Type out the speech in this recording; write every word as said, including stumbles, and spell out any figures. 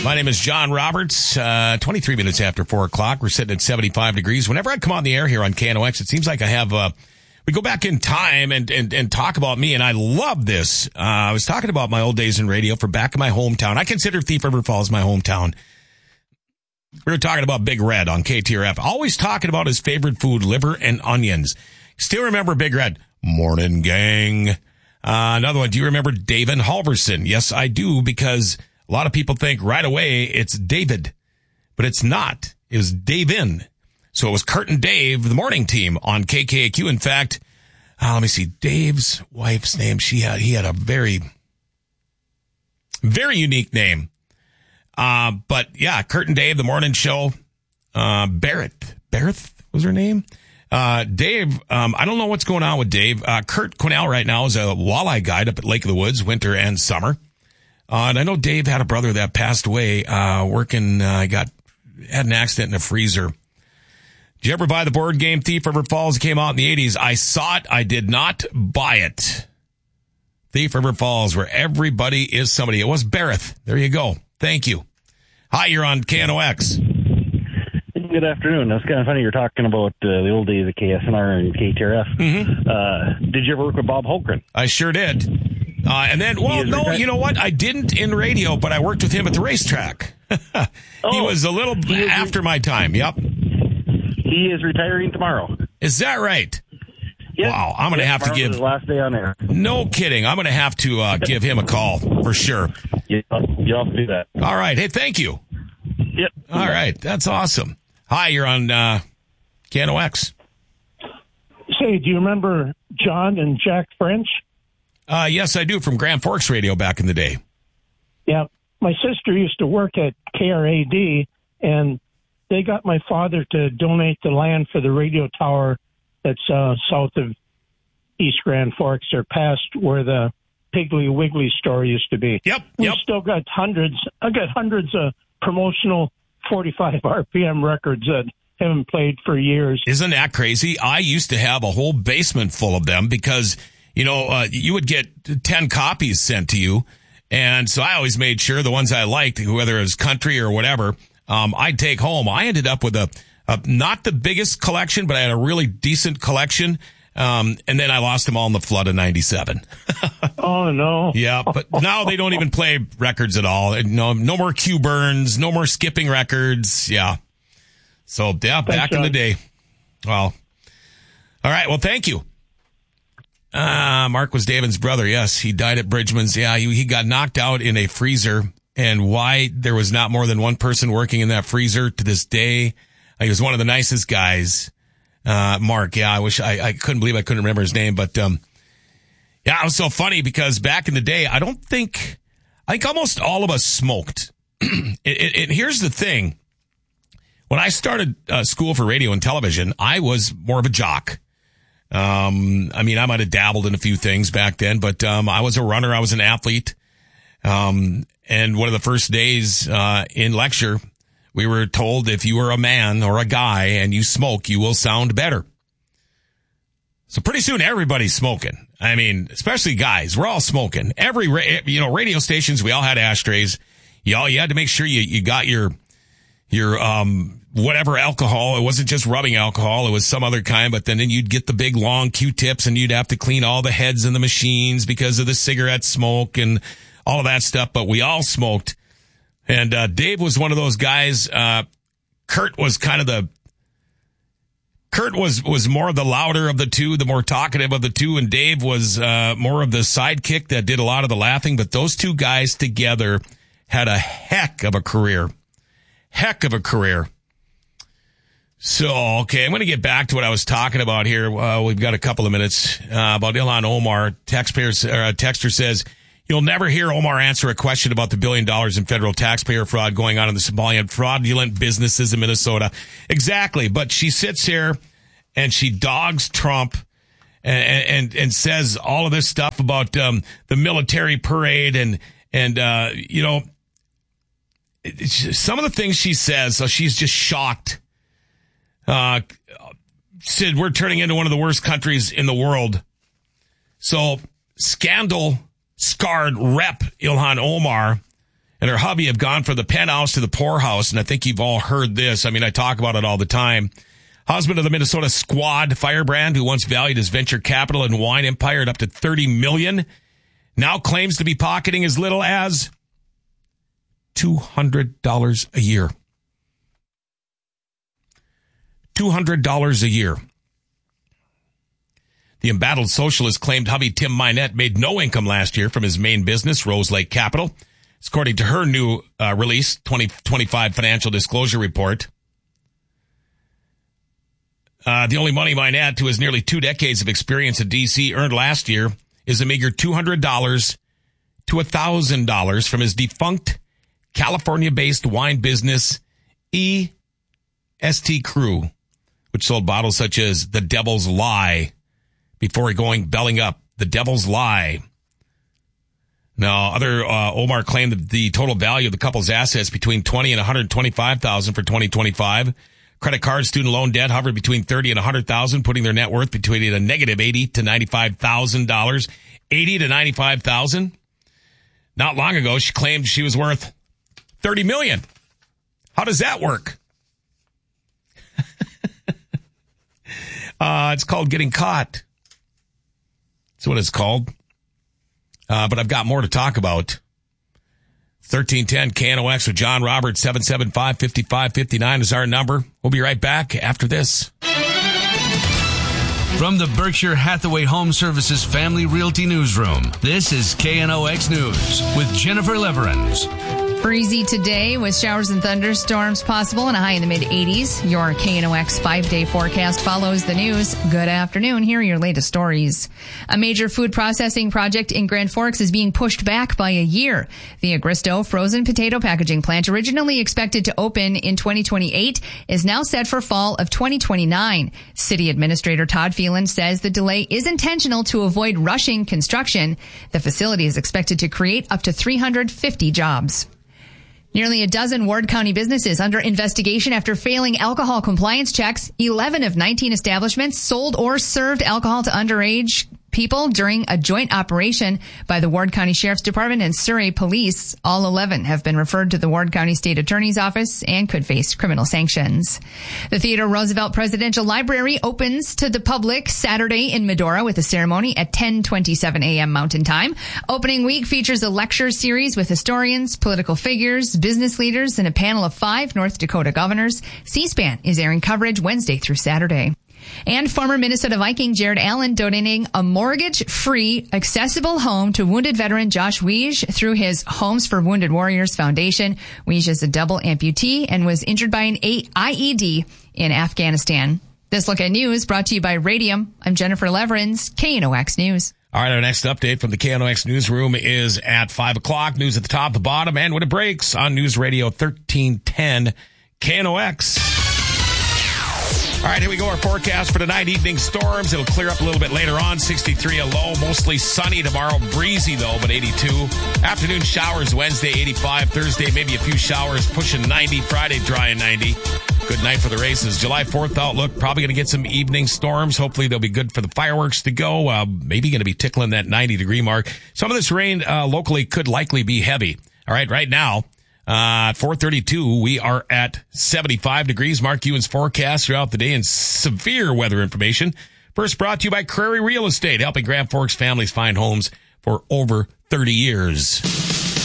My name is John Roberts. Uh, twenty-three minutes after four o'clock. We're sitting at seventy-five degrees. Whenever I come on the air here on K N O X, it seems like I have, uh, we go back in time and, and, and talk about me, and I love this. Uh, I was talking about my old days in radio for back in my hometown. I consider Thief River Falls my hometown. We were talking about Big Red on K T R F. Always talking about his favorite food, liver and onions. Still remember Big Red. Morning, gang. Uh, another one. Do you remember David Halverson? Yes, I do, because a lot of people think right away it's David, but it's not. It was Davin. So it was Kurt and Dave, the morning team on K K A Q. In fact, uh, let me see, Dave's wife's name. She had, he had a very, very unique name. Uh, but yeah, Kurt and Dave, the morning show. Uh, Barrett, Barrett was her name. Uh, Dave, um, I don't know what's going on with Dave. Uh, Kurt Quinnell right now is a walleye guide up at Lake of the Woods, winter and summer. Uh, and I know Dave had a brother that passed away, uh, working, uh, got, had an accident in a freezer. Did you ever buy the board game Thief River Falls? It came out in the eighties. I saw it. I did not buy it. Thief River Falls, where everybody is somebody. It was Barrett. There you go. Thank you. Hi, you're on K N O X. Good afternoon. That's kind of funny. You're talking about uh, the old days of K S N R and K T R F. Mm-hmm. Uh, did you ever work with Bob Holgren? I sure did. Uh, and then, well, no, retired. You know what? I didn't in radio, but I worked with him at the racetrack. he oh, was a little after re- my time. Yep. He is retiring tomorrow. Is that right? Yep. Wow. I'm going to yep, have to give. His last day on air. No kidding. I'm going to have to uh, give him a call for sure. Yeah, you'll have to do that. All right. Hey, thank you. Yep. All right. That's awesome. Hi, you're on uh, K N O X. Say, do you remember John and Jack French? Uh, yes, I do, from Grand Forks Radio back in the day. Yeah. My sister used to work at K R A D, and they got my father to donate the land for the radio tower that's uh, south of East Grand Forks, or past where the Piggly Wiggly store used to be. Yep, We yep. still got hundreds. I got hundreds of promotional forty-five R P M records that haven't played for years. Isn't that crazy? I used to have a whole basement full of them because, you know, uh, you would get ten copies sent to you. And so I always made sure the ones I liked, whether it was country or whatever, um, I'd take home. I ended up with a, a, not the biggest collection, but I had a really decent collection. Um, and then I lost them all in the flood of ninety-seven. Oh, no. Yeah, but now they don't even play records at all. No, no more Q Burns, no more skipping records. Yeah. So, yeah, Thanks, back in the John. day. Well, all right. Well, thank you. Uh, Mark was David's brother. Yes, he died at Bridgman's. Yeah, he, he got knocked out in a freezer. And why there was not more than one person working in that freezer to this day. He was one of the nicest guys. Uh, Mark, yeah, I wish I, I couldn't believe I couldn't remember his name, but, um, yeah, it was so funny because back in the day, I don't think, I think almost all of us smoked. And it, it, here's the thing. When I started uh, school for radio and television, I was more of a jock. Um, I mean, I might have dabbled in a few things back then, but, um, I was a runner. I was an athlete. Um, and one of the first days, uh, in lecture, we were told if you are a man or a guy and you smoke, you will sound better. So pretty soon everybody's smoking. I mean, especially guys, we're all smoking. Every, ra- you know, radio stations, we all had ashtrays. You all, you had to make sure you, you got your, your, um, whatever alcohol. It wasn't just rubbing alcohol. It was some other kind, but then, then you'd get the big long Q-tips and you'd have to clean all the heads in the machines because of the cigarette smoke and all of that stuff. But we all smoked. And, uh, Dave was one of those guys. Uh, Kurt was kind of the, Kurt was, was more of the louder of the two, the more talkative of the two. And Dave was, uh, more of the sidekick that did a lot of the laughing. But those two guys together had a heck of a career. Heck of a career. So, okay, I'm going to get back to what I was talking about here. Uh, we've got a couple of minutes, uh, about Ilhan Omar. Taxpayers, or a texter says, you'll never hear Omar answer a question about the billion dollars in federal taxpayer fraud going on in the Somalian fraudulent businesses in Minnesota. Exactly. But she sits here and she dogs Trump and, and, and says all of this stuff about, um, the military parade and, and, uh, you know, it's some of the things she says. So she's just shocked. Uh, said we're turning into one of the worst countries in the world. So scandal scarred rep Ilhan Omar and her hubby have gone from the penthouse to the poorhouse, and I think you've all heard this. I mean, I talk about it all the time. Husband of the Minnesota Squad Firebrand, who once valued his venture capital and wine empire at up to thirty million dollars, now claims to be pocketing as little as two hundred dollars a year. two hundred dollars a year. The embattled socialist claimed hubby Tim Minette made no income last year from his main business, Rose Lake Capital. It's according to her new uh, release, twenty twenty-five Financial Disclosure Report. Uh, the only money Minette, who has nearly two decades of experience in D C, earned last year is a meager two hundred dollars to one thousand dollars from his defunct California-based wine business, E S T Crew, which sold bottles such as The Devil's Lie before going belling up. The Devil's Lie. Now, other uh, Omar claimed that the total value of the couple's assets between twenty and one hundred twenty-five thousand dollars for twenty twenty-five. Credit card, student loan debt hovered between thirty and one hundred thousand dollars, putting their net worth between a negative eighty to ninety-five thousand dollars. eighty to ninety-five thousand dollars. Not long ago, she claimed she was worth thirty million dollars. How does that work? uh, it's called getting caught. That's what it's called. Uh, but I've got more to talk about. thirteen ten K N O X with John Roberts, seven seven five, five five five nine is our number. We'll be right back after this. From the Berkshire Hathaway Home Services Family Realty Newsroom, this is K N O X News with Jennifer Leverins. Breezy today with showers and thunderstorms possible and a high in the mid eighties. Your K N O X five-day forecast follows the news. Good afternoon. Here are your latest stories. A major food processing project in Grand Forks is being pushed back by a year. The Agristo frozen potato packaging plant, originally expected to open in twenty twenty-eight, is now set for fall of twenty twenty-nine. City Administrator Todd Phelan says the delay is intentional to avoid rushing construction. The facility is expected to create up to three hundred fifty jobs. Nearly a dozen Ward County businesses under investigation after failing alcohol compliance checks. eleven of nineteen establishments sold or served alcohol to underage people during a joint operation by the Ward County Sheriff's Department and Surrey Police. All eleven have been referred to the Ward County State Attorney's Office and could face criminal sanctions. The Theodore Roosevelt Presidential Library opens to the public Saturday in Medora with a ceremony at ten twenty-seven a.m. Mountain Time. Opening week features a lecture series with historians, political figures, business leaders, and a panel of five North Dakota governors. C-SPAN is airing coverage Wednesday through Saturday. And former Minnesota Viking Jared Allen donating a mortgage-free, accessible home to wounded veteran Josh Weege through his Homes for Wounded Warriors Foundation. Weege is a double amputee and was injured by an I E D in Afghanistan. This Look at News brought to you by Radium. I'm Jennifer Leverins, K N O X News. All right, our next update from the K N O X newsroom is at five o'clock. News at the top, the bottom, and when it breaks on News Radio thirteen ten K N O X. All right, here we go. Our forecast for tonight. Evening storms. It'll clear up a little bit later on. sixty-three a low. Mostly sunny tomorrow. Breezy, though, but eighty-two. Afternoon showers Wednesday, eighty-five. Thursday, maybe a few showers pushing ninety. Friday, dry and ninety. Good night for the races. July fourth outlook. Probably going to get some evening storms. Hopefully, they'll be good for the fireworks to go. Uh, maybe going to be tickling that ninety-degree mark. Some of this rain uh, locally could likely be heavy. All right, right now. Uh, four thirty-two, we are at seventy-five degrees. Mark Ewan's forecast throughout the day and severe weather information. First brought to you by Crary Real Estate, helping Grand Forks families find homes for over thirty years.